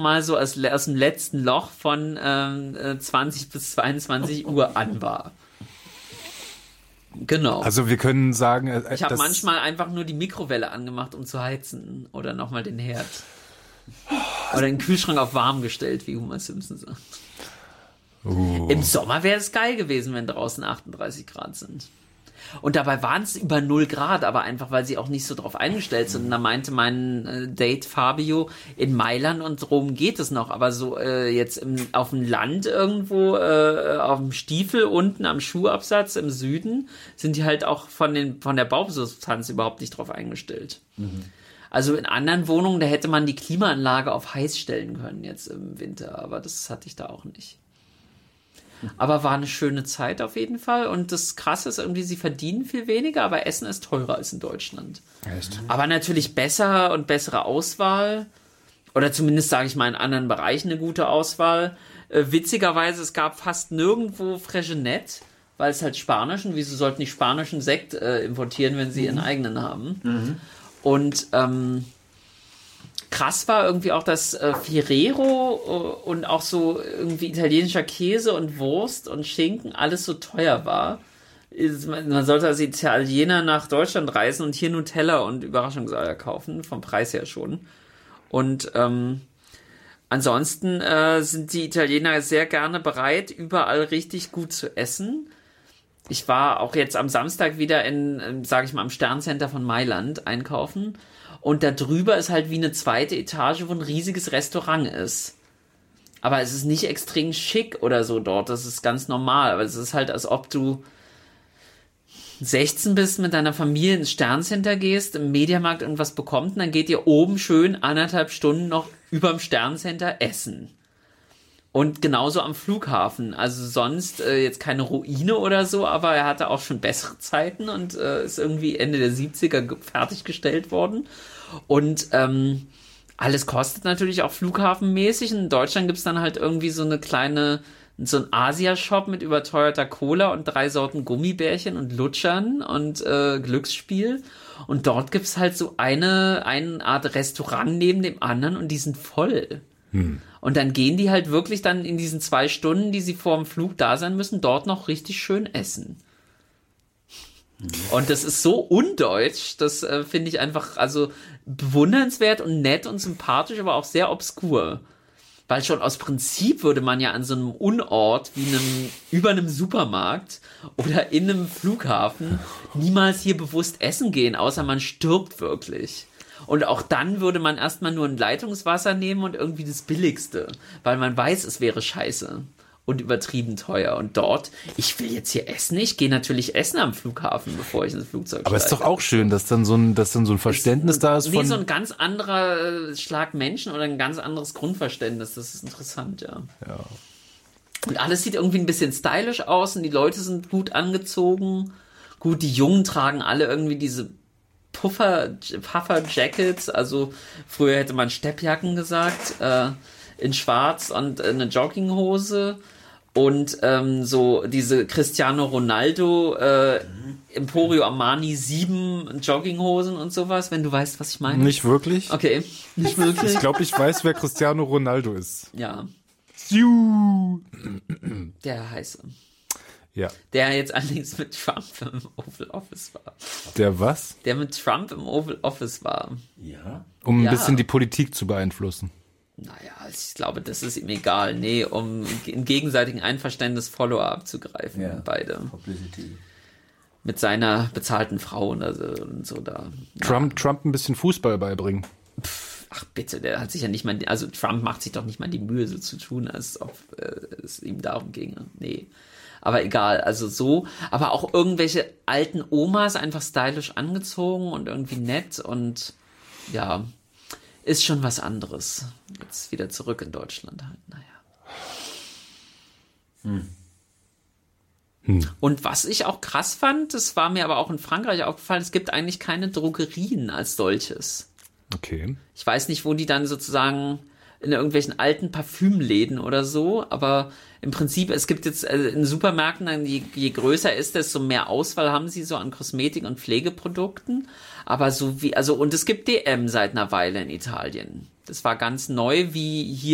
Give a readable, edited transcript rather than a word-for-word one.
mal so aus dem letzten Loch von 20 bis 22 Uhr an war. Genau. Also wir können sagen... ich habe manchmal einfach nur die Mikrowelle angemacht, um zu heizen. Oder nochmal den Herd. Oder den Kühlschrank auf warm gestellt, wie Homer Simpson sagt. Im Sommer wäre es geil gewesen, wenn draußen 38 Grad sind. Und dabei waren es über 0 Grad, aber einfach, weil sie auch nicht so drauf eingestellt sind. Und da meinte mein Date Fabio, in Mailand und Rom geht es noch, aber so jetzt auf dem Land irgendwo, auf dem Stiefel unten am Schuhabsatz im Süden, sind die halt auch von der Bausubstanz überhaupt nicht drauf eingestellt. Also in anderen Wohnungen, da hätte man die Klimaanlage auf heiß stellen können jetzt im Winter, aber das hatte ich da auch nicht. Aber war eine schöne Zeit auf jeden Fall. Und das Krasse ist irgendwie, sie verdienen viel weniger, aber Essen ist teurer als in Deutschland. Echt? Aber natürlich besser und bessere Auswahl. Oder zumindest, sage ich mal, in anderen Bereichen eine gute Auswahl. Witzigerweise, es gab fast nirgendwo Fregenet, weil es halt Spanisch und wieso sollten die spanischen Sekt importieren, wenn sie ihren eigenen haben? Und krass war irgendwie auch, dass Ferrero und auch so irgendwie italienischer Käse und Wurst und Schinken alles so teuer war. Man sollte als Italiener nach Deutschland reisen und hier Nutella und Überraschungseier kaufen, vom Preis her schon. Und ansonsten sind die Italiener sehr gerne bereit, überall richtig gut zu essen. Ich war auch jetzt am Samstag wieder sage ich mal, am Sterncenter von Mailand einkaufen. Und da drüber ist halt wie eine zweite Etage, wo ein riesiges Restaurant ist. Aber es ist nicht extrem schick oder so dort. Das ist ganz normal. Aber es ist halt, als ob du 16 bist, mit deiner Familie ins Sterncenter gehst, im Mediamarkt irgendwas bekommt und dann geht ihr oben schön 1,5 Stunden noch überm Sterncenter essen. Und genauso am Flughafen. Also sonst jetzt keine Ruine oder so, aber er hatte auch schon bessere Zeiten und ist irgendwie Ende der 70er fertiggestellt worden. Und alles kostet natürlich auch flughafenmäßig. In Deutschland gibt's dann halt irgendwie so ein Asia-Shop mit überteuerter Cola und 3 Sorten Gummibärchen und Lutschern und Glücksspiel. Und dort gibt's halt so eine Art Restaurant neben dem anderen und die sind voll. Und dann gehen die halt wirklich dann in diesen 2 Stunden, die sie vor dem Flug da sein müssen, dort noch richtig schön essen. Und das ist so undeutsch, das finde ich einfach also bewundernswert und nett und sympathisch, aber auch sehr obskur. Weil schon aus Prinzip würde man ja an so einem Unort wie über einem Supermarkt oder in einem Flughafen niemals hier bewusst essen gehen, außer man stirbt wirklich. Und auch dann würde man erstmal nur ein Leitungswasser nehmen und irgendwie das Billigste, weil man weiß, es wäre scheiße und übertrieben teuer. Und dort, ich will jetzt hier essen, ich gehe natürlich essen am Flughafen, bevor ich ins Flugzeug steige. Aber es ist doch auch schön, dass dann so ein Verständnis da ist von... Nee, so ein ganz anderer Schlag Menschen oder ein ganz anderes Grundverständnis, das ist interessant, ja. Und alles sieht irgendwie ein bisschen stylisch aus und die Leute sind gut angezogen. Gut, die Jungen tragen alle irgendwie diese Puffer-Jackets, also früher hätte man Steppjacken gesagt, in schwarz und eine Jogginghose und so diese Cristiano Ronaldo Emporio Armani 7 Jogginghosen und sowas, wenn du weißt, was ich meine. Nicht wirklich? Okay, nicht wirklich. Ich glaube, ich weiß, wer Cristiano Ronaldo ist. Ja. Der heiße. Ja. Der jetzt allerdings mit Trump im Oval Office war. Der was? Der mit Trump im Oval Office war. Ja. Um ein bisschen die Politik zu beeinflussen. Naja, ich glaube, das ist ihm egal. Nee, um im gegenseitigen Einverständnis Follower abzugreifen, beide. Publicity. Mit seiner bezahlten Frau und so da. Trump ein bisschen Fußball beibringen. Ach bitte, der hat sich ja nicht mal, also Trump macht sich doch nicht mal die Mühe, so zu tun, als ob es ihm darum ginge. Nee. Aber egal, also so, aber auch irgendwelche alten Omas einfach stylisch angezogen und irgendwie nett und ja, ist schon was anderes. Jetzt wieder zurück in Deutschland halt, naja. Und was ich auch krass fand, das war mir aber auch in Frankreich aufgefallen, es gibt eigentlich keine Drogerien als solches. Okay. Ich weiß nicht, wo die dann sozusagen in irgendwelchen alten Parfümläden oder so, aber im Prinzip, es gibt jetzt in Supermärkten, je größer ist, desto mehr Auswahl haben sie so an Kosmetik- und Pflegeprodukten, aber so wie, also, und es gibt DM seit einer Weile in Italien. Das war ganz neu, wie hier